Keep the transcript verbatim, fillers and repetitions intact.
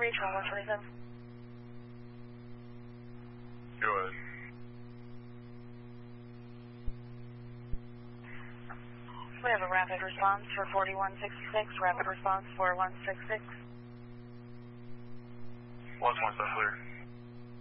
Regional one twenty-seven. Go ahead. We have a rapid response for forty-one sixty-six, rapid response for one six six. Lost one, so clear.